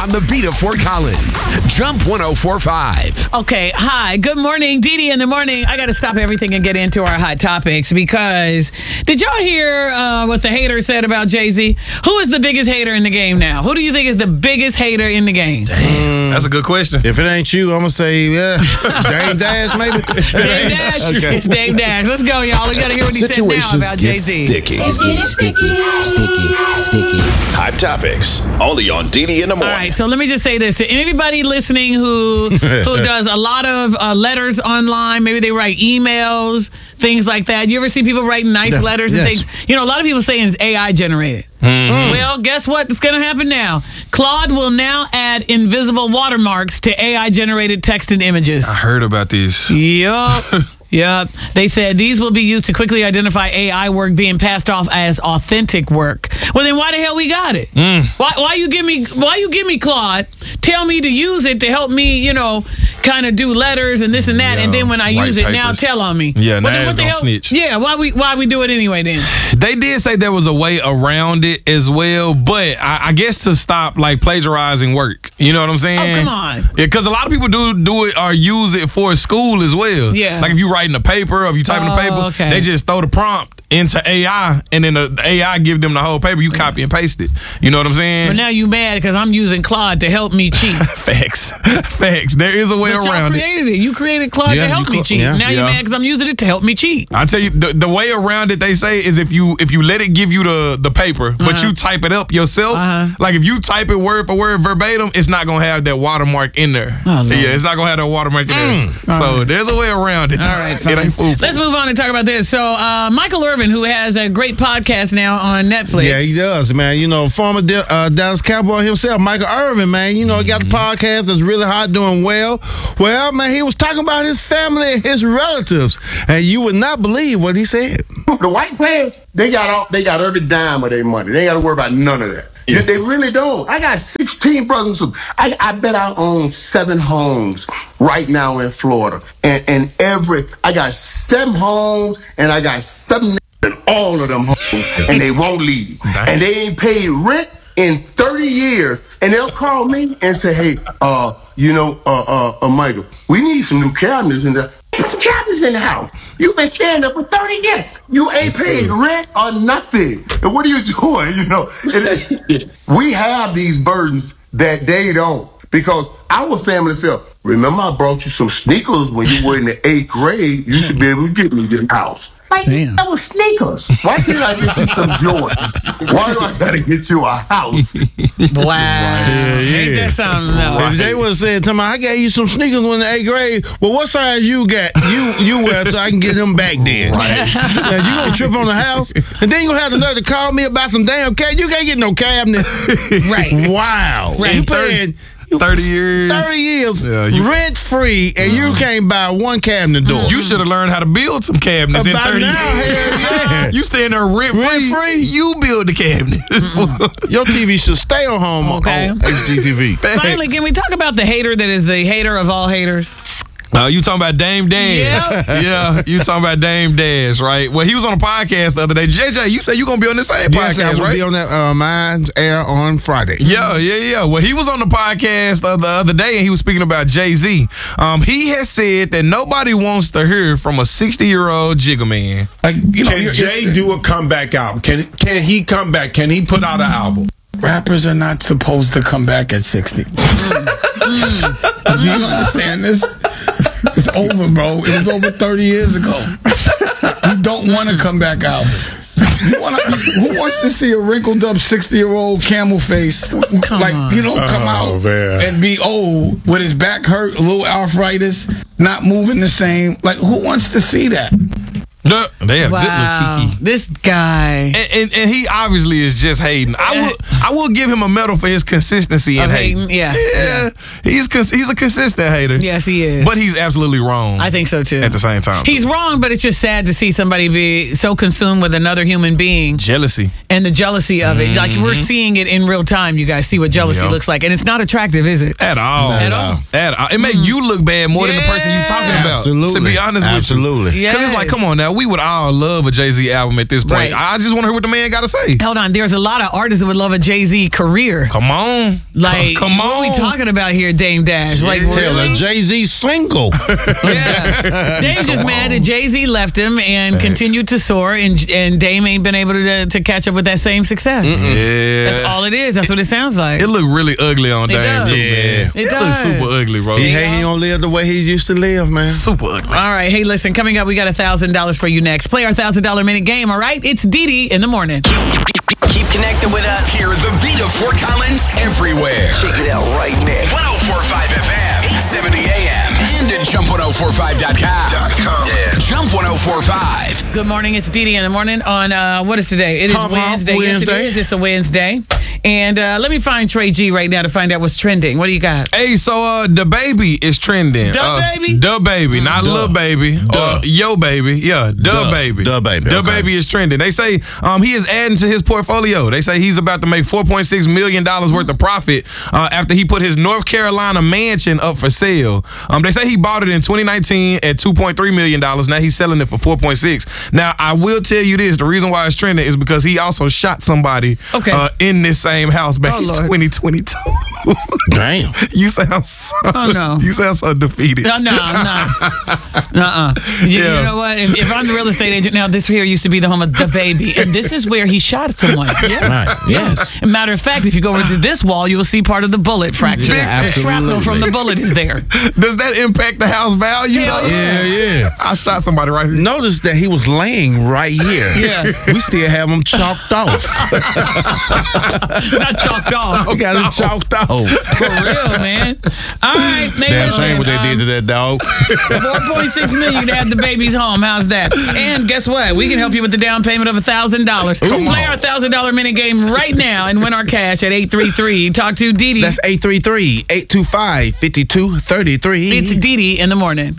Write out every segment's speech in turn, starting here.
on the beat of Fort Collins. Jump 104.5. Okay, hi. Good morning. Dee in the morning. I got to stop everything and get into our hot topics because did y'all hear what the hater said about Jay-Z? Who is the biggest hater in the game now? Who do you think is the biggest hater in the game? That's a good question. If it ain't you, I'm going to say, Dame Dash, maybe. Dame Dash. Okay. It's Dame Dash. Let's go, y'all. We got to hear what he said now about Jay-Z. Sticky. Sticky. Hot topics only on Dee in the morning. All right, so let me just say this to anybody listening who does a lot of letters online. Maybe they write emails, things like that. You ever see people writing nice letters and things? You know, a lot of people saying it's AI generated. Well, guess what? It's going to happen now. Claude will now add invisible watermarks to AI generated text and images. I heard about this. Yep. They said these will be used to quickly identify AI work being passed off as authentic work. Well, then why the hell we got it? Why you give me Claude? Tell me to use it to help me, kind of do letters and this and that, and then when I use it, now tell on me. Yeah, now what it's gonna snitch. Yeah, why we do it anyway then? They did say there was a way around it as well, but I guess to stop plagiarizing work. You know what I'm saying? Oh, come on. Yeah, because a lot of people do it or use it for school as well. Yeah. Like if you writing a paper or if you typing a paper, okay. they just throw the prompt into AI, and then the AI give them the whole paper. You copy and paste it. You know what I'm saying? But now you mad because I'm using Claude to help me cheat. Facts. There is a way But around y'all created it. You created Claude to help me cheat. Now you're mad because I'm using it to help me cheat. I tell you, the way around it, they say, is if you let it give you the paper, but you type it up yourself. Like if you type it word for word verbatim, it's not gonna have that watermark in there. It's not gonna have that watermark in there. So there's a way around it. All right, fine. It ain't foolproof. Let's move on and talk about this. So Michael Irvin, who has a great podcast now on Netflix. Yeah, he does, man. Former Dallas Cowboy himself, Michael Irvin, man. He got the podcast that's really hot, doing well. Well, man, he was talking about his family, his relatives, and you would not believe what he said. The white players, they got every dime of their money. They ain't got to worry about none of that. Yeah. They really don't. I got 16 brothers. I bet I own 7 homes right now in Florida. And I got 7 homes and I got 7 in all of them homes, and they won't leave. And they ain't paid rent in 30 years. And they'll call me and say, hey, Michael, we need some new cabinets in there. There's cabinets in the house. You've been staying there for 30 years. You ain't paid rent or nothing. And what are you doing? We have these burdens that they don't. Because our family felt, remember I brought you some sneakers when you were in the 8th grade. You should be able to get me this house. That was sneakers. Why can't I get you some Jordans? Why do I gotta get you a house? Wow. Ain't that something though? If they would have said to me, I gave you some sneakers when in the 8th grade, well, what size you got? You wear so I can get them back then. Right. Now, you gonna trip on the house, and then you gonna have the nerve to call me about some damn cabinet. You can't get no cabinet. Right. Wow. Right. You paying 30 years. 30 years, Yeah, rent free, and you can't buy one cabinet door. You should have learned how to build some cabinets in 30 years. Hell yeah. You stay in there rent free. You build the cabinets. Your TV should stay on home on HGTV. Finally, can we talk about the hater that is the hater of all haters? You talking about Dame Dash. Yep. Yeah, you talking about Dame Dash, right? Well, he was on a podcast the other day. JJ, you said you going to be on the same podcast, yes, I will right? be on that Mind's Air on Friday. Yeah. Well, he was on the podcast the other day, and he was speaking about Jay-Z. He has said that nobody wants to hear from a 60-year-old Jigga man. Can Jay do a comeback album? Can he come back? Can he put out an album? Rappers are not supposed to come back at 60. Do you understand this? It's over, bro. It was over 30 years ago. You don't want to come back out. Who wants to see a wrinkled up 60-year-old camel face come out and be old with his back hurt, a little arthritis, not moving the same? Like, who wants to see that? No, they had a good little Kiki. This guy. And he obviously is just hating. I will give him a medal for his consistency in hating. Yeah. He's a consistent hater. Yes, he is. But he's absolutely wrong. I think so too. At the same time. He's wrong, but it's just sad to see somebody be so consumed with another human being. Jealousy. And the jealousy of it. Like, we're seeing it in real time. You guys see what jealousy looks like. And it's not attractive, is it? At all. At all. It make you look bad more than the person you're talking about. Absolutely. To be honest with you. Absolutely. Yes. Because it's like, come on now. Now, we would all love a Jay-Z album at this point. Right. I just want to hear what the man got to say. Hold on, there's a lot of artists that would love a Jay-Z career. Come on. Like, Come on. what are we talking about here, Dame Dash? Like, Hell, really? a Jay-Z single. Yeah. Dame's just mad that Jay-Z left him and continued to soar, and Dame ain't been able to catch up with that same success. Yeah. That's all it is. That's what it sounds like. It look really ugly on It Dame, does. too, man. It looks does. super ugly, bro. He don't live the way he used to live, man. Super ugly. All right. Hey, listen, coming up, we got $1,000 for you next. Play our $1,000 minute game, all right? It's Didi in the morning. Keep connected with us. Hear the beat of Fort Collins everywhere. Check it out right now. 104.5 FM, 870 AM, and at jump1045.com. Yeah, Jump 1045. Good morning. It's Didi in the morning on, what is today? It is Hump Wednesday. Yes, it Wednesday. is. It's a Wednesday. And let me find Trey G right now to find out what's trending. What do you got? Hey, so the baby is trending. DaBaby? DaBaby, not Lil Baby. Yo Baby. Yeah, DaBaby. DaBaby, okay. DaBaby is trending. They say he is adding to his portfolio. They say he's about to make $4.6 million worth of profit after he put his North Carolina mansion up for sale. They say he bought it in 2019 at $2.3 million. Now he's selling it for $4.6. Now, I will tell you this. The reason why it's trending is because he also shot somebody in this same house back in 2022. Damn. You sound so, you sound so defeated. No. You know what? If I'm the real estate agent now, this here used to be the home of DaBaby, and this is where he shot someone. Yeah. Right. Yes. As a matter of fact, if you go over to this wall, you will see part of the bullet fracture. Yeah, The shrapnel from the bullet is there. Does that impact the house value? Hell Yeah. I shot somebody right here. Notice that he was laying right here. Yeah. We still have him chalked off. Not chalked off. We got him chalked off. For real, man. All right, maybe Damn shame what they did to that dog. $4.6 million to have the baby's home. How's that? And guess what? We can help you with the down payment of $1,000. Play our $1,000 minute game right now and win our cash at 833. Talk to Didi. That's 833-825-5233. It's Didi in the morning.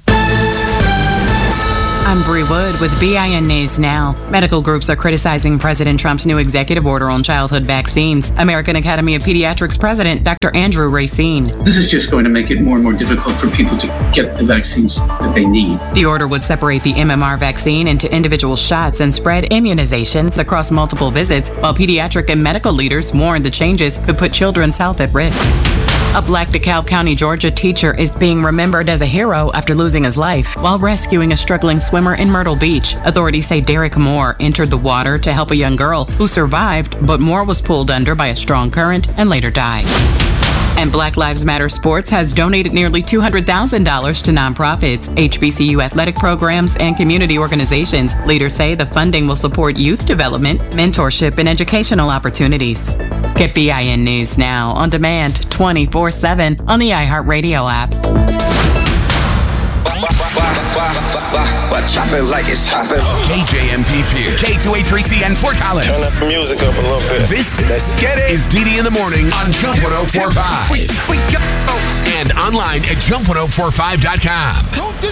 I'm Bree Wood with BIN News Now. Medical groups are criticizing President Trump's new executive order on childhood vaccines. American Academy of Pediatrics President Dr. Andrew Racine. This is just going to make it more and more difficult for people to get the vaccines that they need. The order would separate the MMR vaccine into individual shots and spread immunizations across multiple visits, while pediatric and medical leaders warn the changes could put children's health at risk. A Black DeKalb County, Georgia teacher is being remembered as a hero after losing his life while rescuing a struggling swimmer in Myrtle Beach. Authorities say Derek Moore entered the water to help a young girl who survived, but Moore was pulled under by a strong current and later died. And Black Lives Matter Sports has donated nearly $200,000 to nonprofits, HBCU athletic programs, and community organizations. Leaders say the funding will support youth development, mentorship, and educational opportunities. Get BIN News Now on demand 24/7 on the iHeartRadio app. Chop it like it's hopping. KJMP Pierce, K283CN Fort Collins. Turn that music up a little bit. This Let's get it. is Didi in the morning on Jump 1045. And online at jump1045.com.